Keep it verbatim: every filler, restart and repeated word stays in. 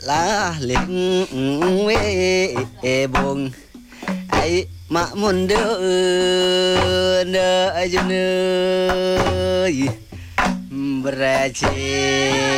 lah ling we bung ai mak mundur na ajune berace